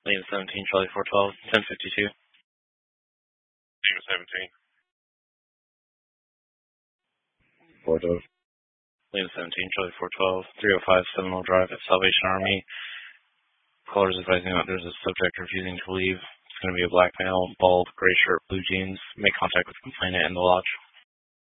Lima 17, Charlie 412, 1052. Lima 17. 412. Lima 17, Charlie 412, 305 Seminole Drive at Salvation Army. Callers advising that there's a subject refusing to leave. It's going to be a black male, bald, gray shirt, blue jeans. Make contact with the complainant in the lodge.